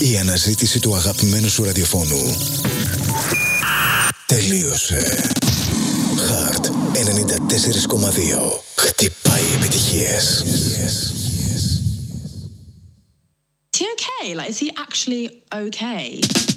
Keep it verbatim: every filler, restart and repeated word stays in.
Η αναζήτηση του αγαπημένου σου ραδιοφώνου τελείωσε. Heart ενενήντα τέσσερα κόμμα δύο. Χτυπάει επιτυχίες. Is he okay? Like, is he actually okay?